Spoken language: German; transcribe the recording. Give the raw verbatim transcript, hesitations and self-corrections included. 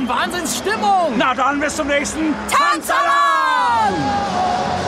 in Wahnsinnsstimmung. Na dann, bis zum nächsten Tanzalarm!